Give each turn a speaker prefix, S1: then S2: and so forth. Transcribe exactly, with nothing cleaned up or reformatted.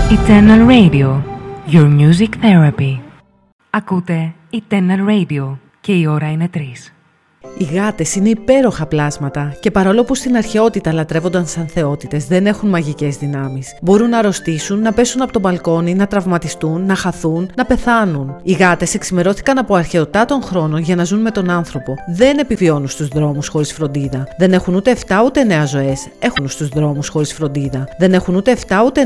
S1: Eternal Radio, your music therapy. Ακούτε Eternal Radio και η ώρα είναι τρεις.
S2: Οι γάτες είναι υπέροχα πλάσματα και παρόλο που στην αρχαιότητα λατρεύονταν σαν θεότητες, δεν έχουν μαγικές δυνάμεις. Μπορούν να αρρωστήσουν, να πέσουν από το μπαλκόνι, να τραυματιστούν, να χαθούν, να πεθάνουν. Οι γάτες εξημερώθηκαν από αρχαιοτά των χρόνων για να ζουν με τον άνθρωπο. Δεν επιβιώνουν στους δρόμους χωρίς φροντίδα. Δεν έχουν ούτε εφτά ούτε εννέα ζωές. Έχουν στους δρόμους χωρίς φροντίδα. Δεν έχουν ούτε εφτά ούτε